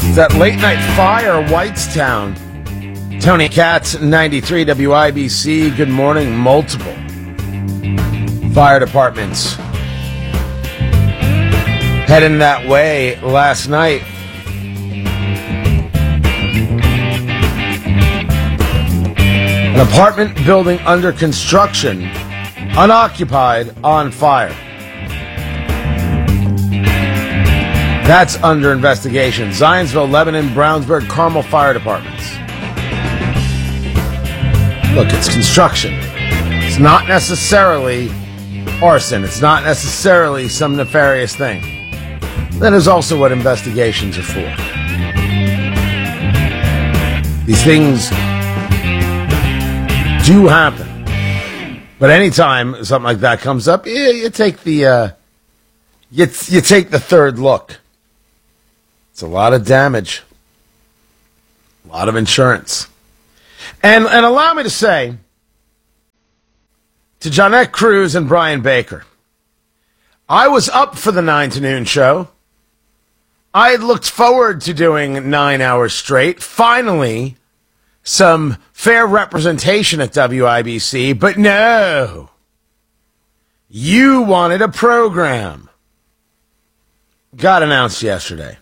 It's that late night fire, Whitestown. Tony Katz, 93 WIBC. Good morning. Multiple fire departments heading that way last night. An apartment building under construction, unoccupied, on fire. That's under investigation. Zionsville, Lebanon, Brownsburg, Carmel fire departments. Look, it's construction. It's not necessarily arson. It's not necessarily some nefarious thing. That is also what investigations are for. These things do happen. But anytime something like that comes up, you take the you take the third look. It's a lot of damage, a lot of insurance. And allow me to say to Jonette Cruz and Brian Baker, I was up for the 9 to noon show. I had looked forward to doing 9 hours straight. Finally, some fair representation at WIBC, but no. You wanted a program. Got announced yesterday.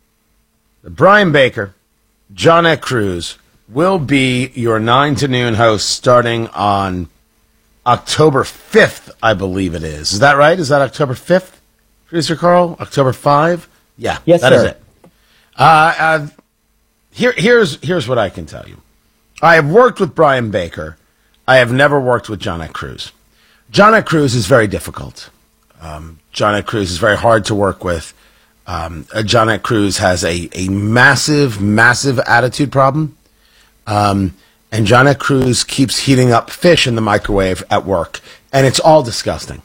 Brian Baker, Jonette Cruz will be your 9 to noon host starting on October 5th, I believe it is. Is that right? Is that October 5th, Producer Carl? October 5? Yeah, yes, that sir. Is it. Here's what I can tell you. I have worked with Brian Baker. I have never worked with Jonette Cruz. Jonette Cruz is very difficult. Jonette Cruz is very hard to work with. Jonette Cruz has a massive, massive attitude problem. And Jonette Cruz keeps heating up fish in the microwave at work. And it's all disgusting.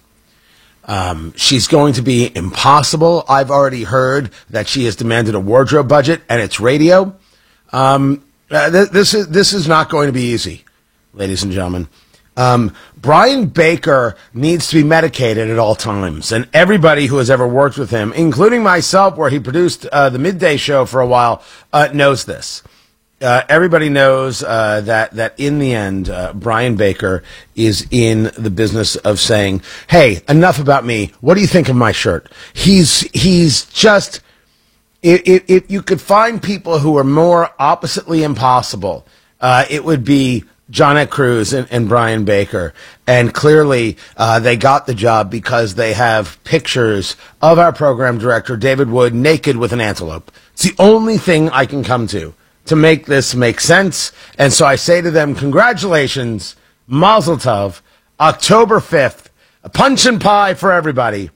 She's going to be impossible. I've already heard that she has demanded a wardrobe budget, and it's radio. This is not going to be easy, ladies and gentlemen. Brian Baker needs to be medicated at all times, and everybody who has ever worked with him, including myself, where he produced the midday show for a while, knows this. Everybody knows that in the end, Brian Baker is in the business of saying, "Hey, enough about me. What do you think of my shirt?" He's just. If you could find people who are more oppositely impossible, it would be Jonette Cruz and Brian Baker. And clearly, they got the job because they have pictures of our program director, David Wood, naked with an antelope. It's the only thing I can come to make this make sense. And so I say to them, congratulations, Mazel Tov, October 5th, a punch and pie for everybody.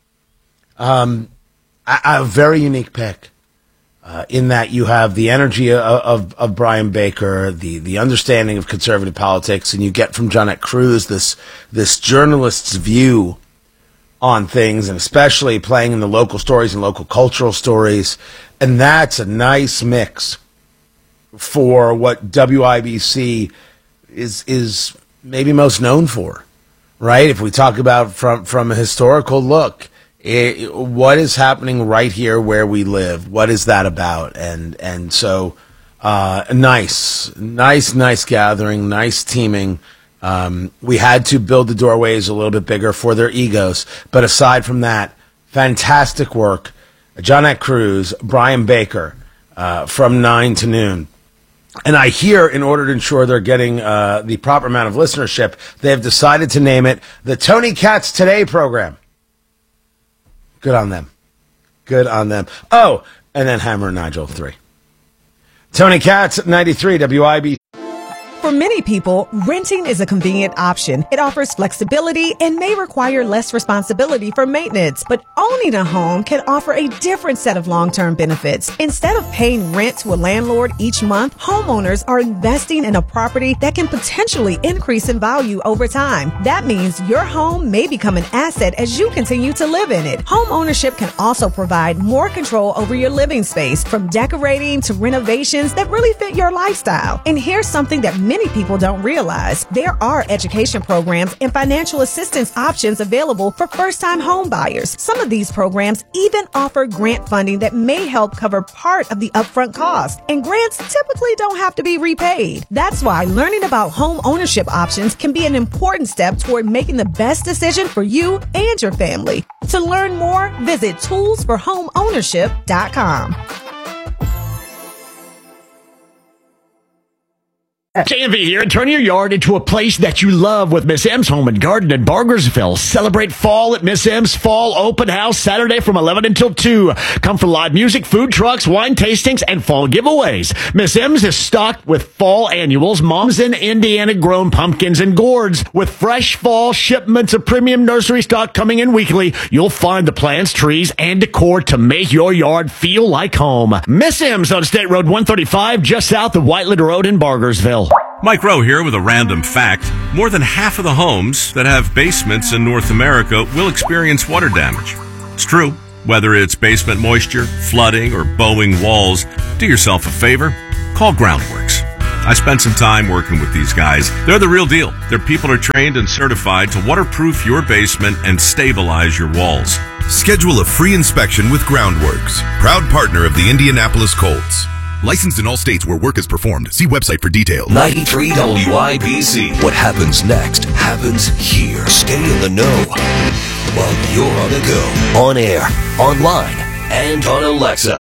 A very unique pick. In that you have the energy of Brian Baker, the understanding of conservative politics, and you get from Jonette Cruz this journalist's view on things, and especially playing in the local stories and local cultural stories. And that's a nice mix for what WIBC is maybe most known for, right? If we talk about from a historical look, what is happening right here where we live? What is that about? And so, nice gathering, nice teaming. We had to build the doorways a little bit bigger for their egos. But aside from that, fantastic work. Jonette Cruz, Brian Baker, from 9 to noon. And I hear, in order to ensure they're getting the proper amount of listenership, they have decided to name it the Tony Katz Today program. Good on them. Good on them. Oh, and then Hammer and Nigel 3. Tony Katz, 93 WIB. For many people, renting is a convenient option. It offers flexibility and may require less responsibility for maintenance. But owning a home can offer a different set of long-term benefits. Instead of paying rent to a landlord each month, homeowners are investing in a property that can potentially increase in value over time. That means your home may become an asset as you continue to live in it. Home ownership can also provide more control over your living space, from decorating to renovations that really fit your lifestyle. And here's something that many people don't realize. There are education programs and financial assistance options available for first-time home buyers. Some of these programs even offer grant funding that may help cover part of the upfront cost. And grants typically don't have to be repaid. That's why learning about home ownership options can be an important step toward making the best decision for you and your family. To learn more, visit toolsforhomeownership.com. JMV here. Turn your yard into a place that you love with Miss M's Home and Garden in Bargersville. Celebrate fall at Miss M's Fall Open House Saturday from 11 until 2. Come for live music, food trucks, wine tastings, and fall giveaways. Miss M's is stocked with fall annuals, Moms in Indiana grown pumpkins and gourds. With fresh fall shipments of premium nursery stock coming in weekly, you'll find the plants, trees, and decor to make your yard feel like home. Miss M's on State Road 135, just south of Whiteland Road in Bargersville. Mike Rowe here with a random fact. More than half of the homes that have basements in North America will experience water damage. It's true. Whether it's basement moisture, flooding, or bowing walls, do yourself a favor. Call Groundworks. I spent some time working with these guys. They're the real deal. Their people are trained and certified to waterproof your basement and stabilize your walls. Schedule a free inspection with Groundworks, proud partner of the Indianapolis Colts. Licensed in all states where work is performed. See website for details. 93 WIBC. What happens next happens here. Stay in the know while you're on the go. On air, online, and on Alexa.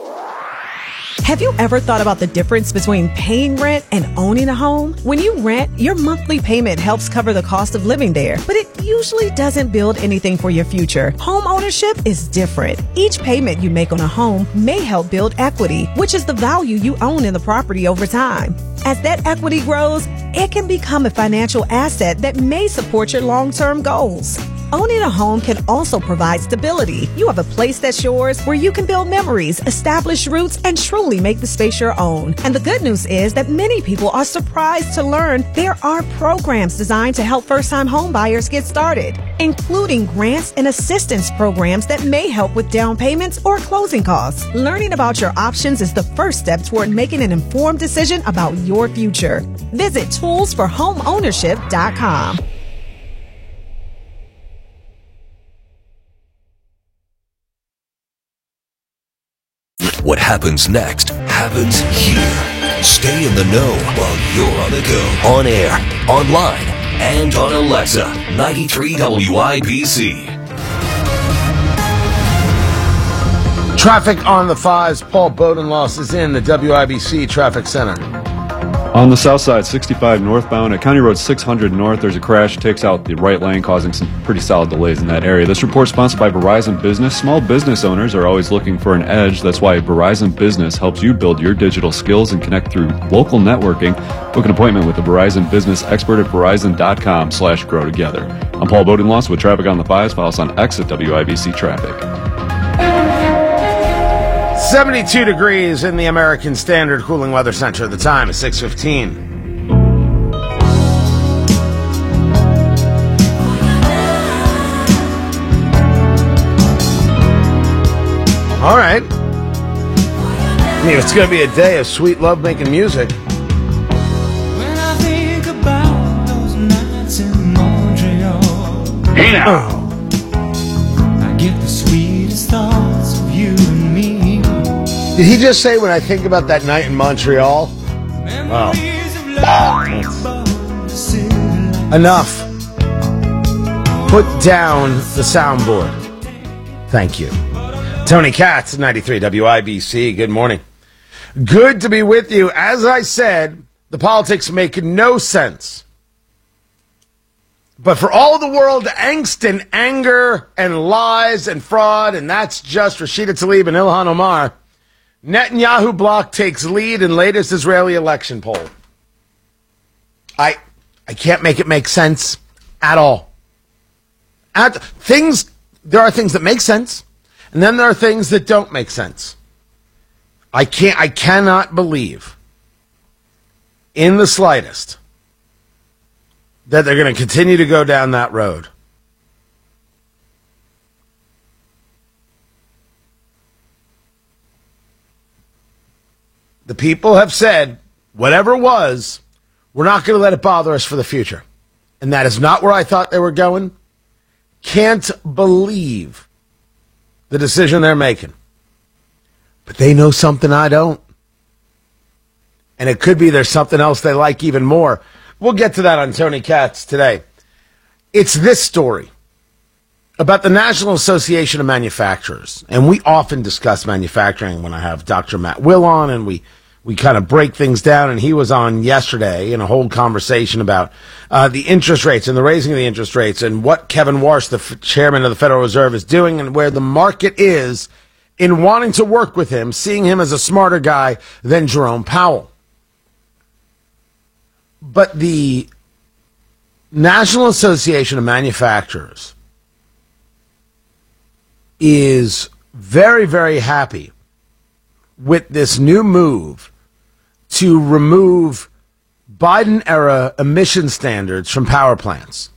Have you ever thought about the difference between paying rent and owning a home? When you rent, your monthly payment helps cover the cost of living there, but it usually doesn't build anything for your future. Home ownership is different. Each payment you make on a home may help build equity, which is the value you own in the property over time. As that equity grows, it can become a financial asset that may support your long-term goals. Owning a home can also provide stability. You have a place that's yours where you can build memories, establish roots, and truly make the space your own. And the good news is that many people are surprised to learn there are programs designed to help first-time home buyers get started, including grants and assistance programs that may help with down payments or closing costs. Learning about your options is the first step toward making an informed decision about your future. Visit toolsforhomeownership.com. What happens next happens here. Stay in the know while you're on the go. On air, online, and on Alexa. 93 WIBC. Traffic on the 5s. Paul Bodenloss is in the WIBC Traffic Center. On the south side, 65 northbound at County Road 600 North, there's a crash, takes out the right lane, causing some pretty solid delays in that area. This report is sponsored by Verizon Business. Small business owners are always looking for an edge. That's why Verizon Business helps you build your digital skills and connect through local networking. Book an appointment with the Verizon Business expert at verizon.com/grow together. I'm Paul Bodenloss with Traffic on the 5s. Follow us on X at WIBC Traffic. 72 degrees in the American Standard Cooling Weather Center. The time is 6:15. All right. It's going to be a day of sweet love making music. When I think about those nights in Montreal, Hey now. I get the sweetest thoughts of you and me. Did he just say when I think about that night in Montreal? Wow. Enough. Put down the soundboard. Thank you. Tony Katz, 93 WIBC. Good morning. Good to be with you. As I said, the politics make no sense. But for all the world angst and anger and lies and fraud, and that's just Rashida Tlaib and Ilhan Omar, Netanyahu bloc takes lead in latest Israeli election poll. I can't make it make sense at all. There are things that make sense, and then there are things that don't make sense. I cannot believe in the slightest that they're going to continue to go down that road. The people have said, whatever was, We're not going to let it bother us for the future. And that is not where I thought they were going. Can't believe the decision they're making. But they know something I don't. And it could be there's something else they like even more. We'll get to that on Tony Katz today. It's this story about the National Association of Manufacturers. And we often discuss manufacturing when I have Dr. Matt Will on, and we kind of break things down. And he was on yesterday in a whole conversation about the interest rates and the raising of the interest rates and what Kevin Warsh, the chairman of the Federal Reserve, is doing and where the market is in wanting to work with him, seeing him as a smarter guy than Jerome Powell. But the National Association of Manufacturers is very, very happy with this new move to remove Biden-era emission standards from power plants.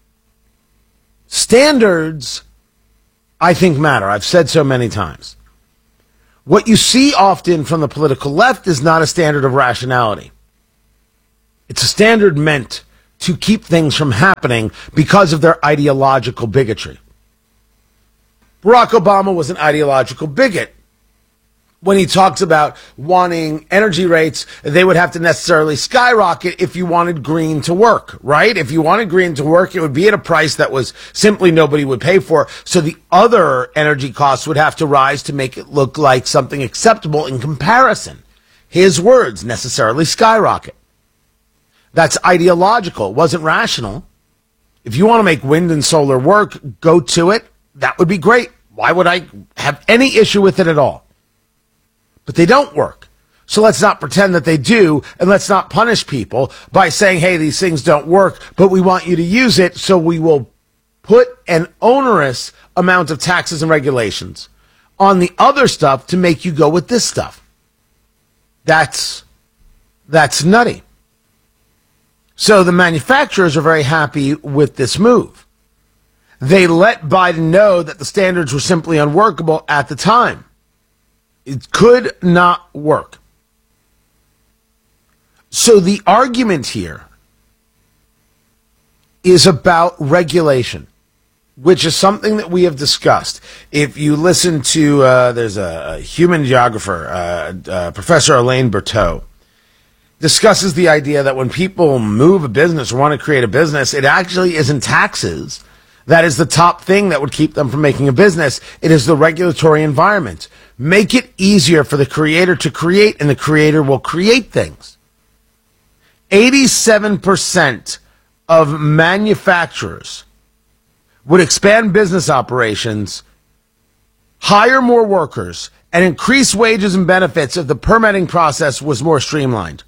Standards, I think, matter. I've said so many times. What you see often from the political left is not a standard of rationality. It's a standard meant to keep things from happening because of their ideological bigotry. Barack Obama was an ideological bigot. When he talks about wanting energy rates, they would have to necessarily skyrocket if you wanted green to work, right? If you wanted green to work, it would be at a price that was simply nobody would pay for. So the other energy costs would have to rise to make it look like something acceptable in comparison. His words, necessarily skyrocket. That's ideological. It wasn't rational. If you want to make wind and solar work, go to it. That would be great. Why would I have any issue with it at all? But they don't work. So let's not pretend that they do, and let's not punish people by saying, hey, these things don't work, but we want you to use it, so we will put an onerous amount of taxes and regulations on the other stuff to make you go with this stuff. That's nutty. So the manufacturers are very happy with this move. They let Biden know that the standards were simply unworkable at the time. It could not work. So the argument here is about regulation, which is something that we have discussed. If you listen to, there's a human geographer, Professor Elaine Berthaud, discusses the idea that when people move a business or want to create a business, it actually isn't taxes that is the top thing that would keep them from making a business. It is the regulatory environment. Make it easier for the creator to create, and the creator will create things. 87% of manufacturers would expand business operations, hire more workers, and increase wages and benefits if the permitting process was more streamlined.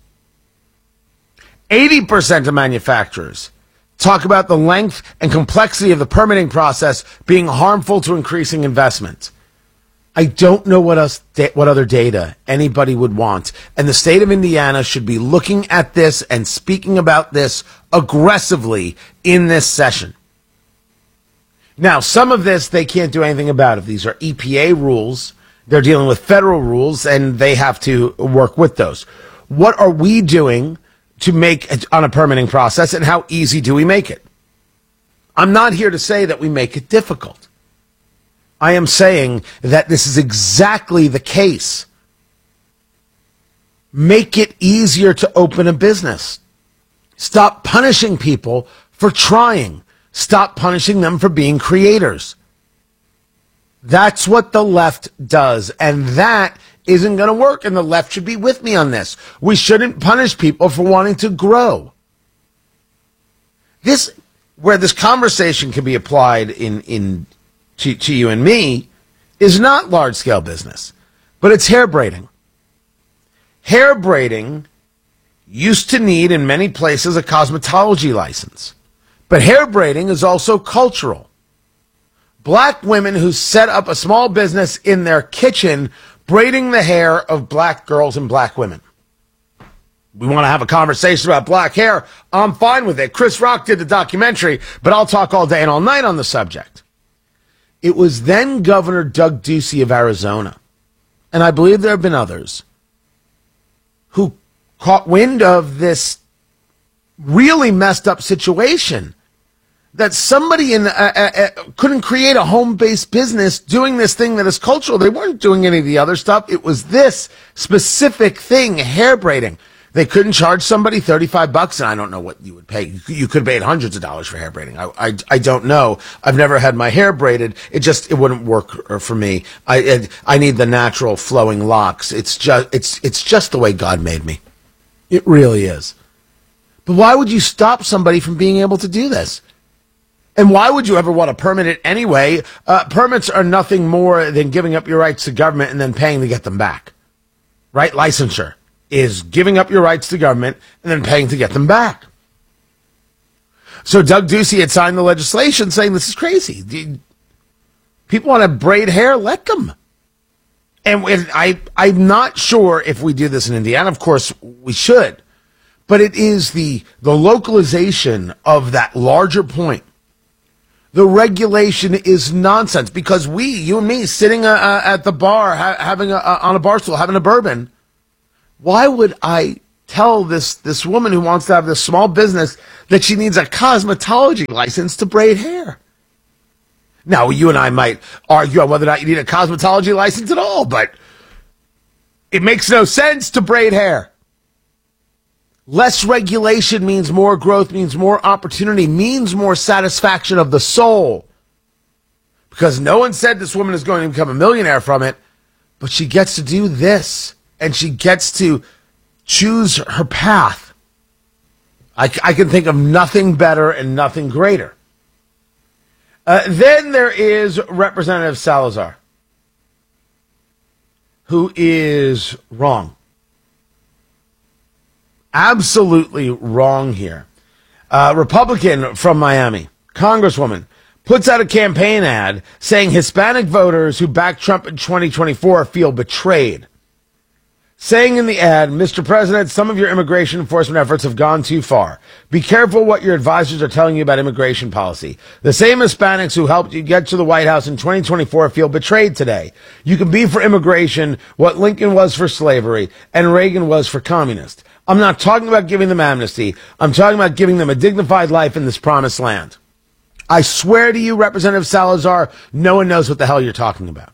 80% of manufacturers talk about the length and complexity of the permitting process being harmful to increasing investment. I don't know what other data anybody would want. And the state of Indiana should be looking at this and speaking about this aggressively in this session. Now, some of this they can't do anything about. If these are EPA rules, they're dealing with federal rules, and they have to work with those. What are we doing to make it on a permitting process, and how easy do we make it? I'm not here to say that we make it difficult. I am saying that this is exactly the case. Make it easier to open a business. Stop punishing people for trying. Stop punishing them for being creators. That's what the left does, and that isn't going to work, and the left should be with me on this. We shouldn't punish people for wanting to grow. Where this conversation can be applied to you and me is not large-scale business, but it's hair braiding. Hair braiding used to need, in many places, a cosmetology license. But hair braiding is also cultural. Black women who set up a small business in their kitchen braiding the hair of black girls and black women. We want to have a conversation about black hair. I'm fine with it. Chris Rock did the documentary, but I'll talk all day and all night on the subject. It was then Governor Doug Ducey of Arizona, and I believe there have been others, who caught wind of this really messed up situation that somebody couldn't create a home-based business doing this thing that is cultural. They weren't doing any of the other stuff. It was this specific thing, hair braiding. They couldn't charge somebody $35, and I don't know what you would pay. You could have paid hundreds of dollars for hair braiding. I don't know. I've never had my hair braided. It wouldn't work for me. I need the natural flowing locks. It's just the way God made me. It really is. But why would you stop somebody from being able to do this? And why would you ever want to permit it anyway? Permits are nothing more than giving up your rights to government and then paying to get them back. Right? Licensure is giving up your rights to government and then paying to get them back. So Doug Ducey had signed the legislation saying this is crazy. People want to braid hair, let them. And I'm not sure if we do this in Indiana. Of course, we should. But it is the localization of that larger point. The regulation is nonsense because you and me, sitting at the bar, having on a bar stool, having a bourbon, why would I tell this woman who wants to have this small business that she needs a cosmetology license to braid hair? Now, you and I might argue on whether or not you need a cosmetology license at all, but it makes no sense to braid hair. Less regulation means more growth, means more opportunity, means more satisfaction of the soul. Because no one said this woman is going to become a millionaire from it, but she gets to do this, and she gets to choose her path. I can think of nothing better and nothing greater. Then there is Representative Salazar, who is wrong. Absolutely wrong here. Republican from Miami, Congresswoman, puts out a campaign ad saying Hispanic voters who back Trump in 2024 feel betrayed. Saying in the ad, Mr. President, some of your immigration enforcement efforts have gone too far. Be careful what your advisors are telling you about immigration policy. The same Hispanics who helped you get to the White House in 2024 feel betrayed today. You can be for immigration what Lincoln was for slavery and Reagan was for communist. I'm not talking about giving them amnesty. I'm talking about giving them a dignified life in this promised land. I swear to you, Representative Salazar, no one knows what the hell you're talking about.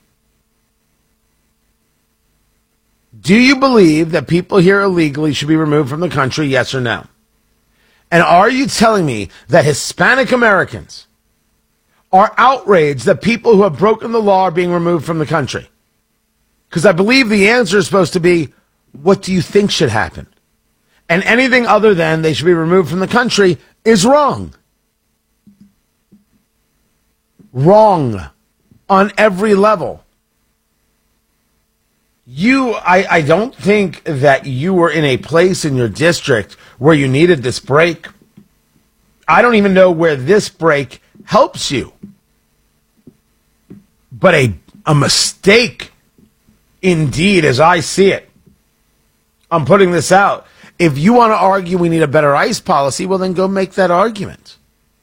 Do you believe that people here illegally should be removed from the country, yes or no? And are you telling me that Hispanic Americans are outraged that people who have broken the law are being removed from the country? Because I believe the answer is supposed to be, what do you think should happen? And anything other than they should be removed from the country is wrong. Wrong on every level. I don't think that you were in a place in your district where you needed this break. I don't even know where this break helps you. But a mistake, indeed, as I see it. I'm putting this out. If you want to argue we need a better ICE policy, well, then go make that argument.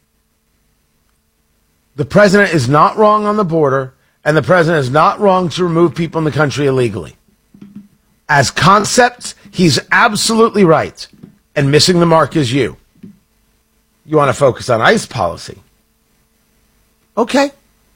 The president is not wrong on the border, and the president is not wrong to remove people in the country illegally. As concepts, he's absolutely right, and missing the mark is you. You want to focus on ICE policy? Okay.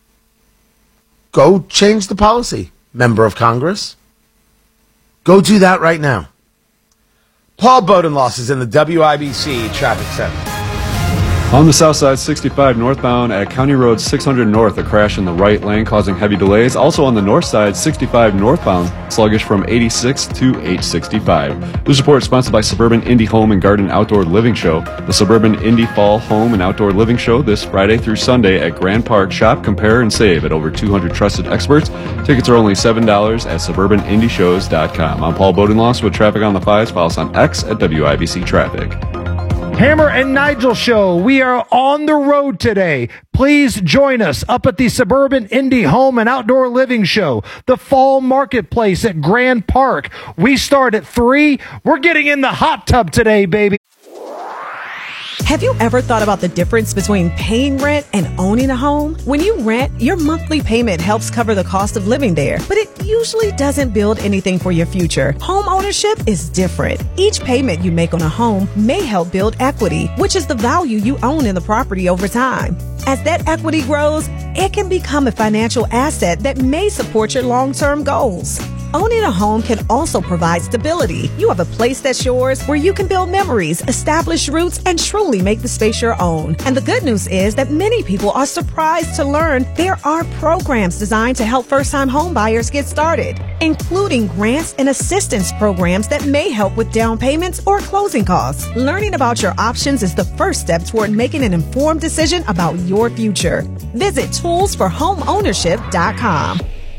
Go change the policy, member of Congress. Go do that right now. Paul Bodenloss is in the WIBC Traffic Center. On the south side, 65 northbound at County Road 600 North, a crash in the right lane causing heavy delays. Also on the north side, 65 northbound, sluggish from 86 to 865. This report is sponsored by Suburban Indie Home and Garden Outdoor Living Show. The Suburban Indie Fall Home and Outdoor Living Show this Friday through Sunday at Grand Park. Shop, compare, and save at over 200 trusted experts. Tickets are only $7 at suburbanindieshows.com. I'm Paul Bodenloss with Traffic on the Fives. Follow us on X at WIBC Traffic. Hammer and Nigel Show. We are on the road today. Please join us up at the Suburban Indie Home and Outdoor Living Show, the Fall Marketplace at Grand Park. We start at 3. We're getting in the hot tub today, baby. Have you ever thought about the difference between paying rent and owning a home? When you rent, your monthly payment helps cover the cost of living there, but it usually doesn't build anything for your future. Home ownership is different. Each payment you make on a home may help build equity, which is the value you own in the property over time. As that equity grows, it can become a financial asset that may support your long-term goals. Owning a home can also provide stability. You have a place that's yours where you can build memories, establish roots, and truly make the space your own. And the good news is that many people are surprised to learn there are programs designed to help first-time home buyers get started, including grants and assistance programs that may help with down payments or closing costs. Learning about your options is the first step toward making an informed decision about your future. Visit toolsforhomeownership.com.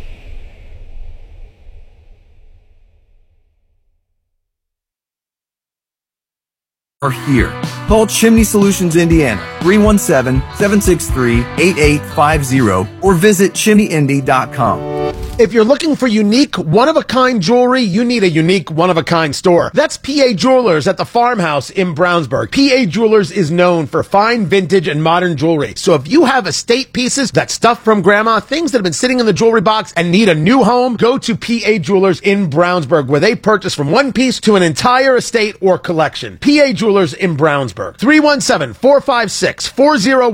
Are here. Call Chimney Solutions Indiana 317-763-8850 or visit chimneyindy.com. If you're looking for unique, one-of-a-kind jewelry, you need a unique, one-of-a-kind store. That's PA Jewelers at the Farmhouse in Brownsburg. PA Jewelers is known for fine vintage and modern jewelry. So if you have estate pieces, that stuff from grandma, things that have been sitting in the jewelry box and need a new home, go to PA Jewelers in Brownsburg, where they purchase from one piece to an entire estate or collection. PA Jewelers in Brownsburg. 317-456-40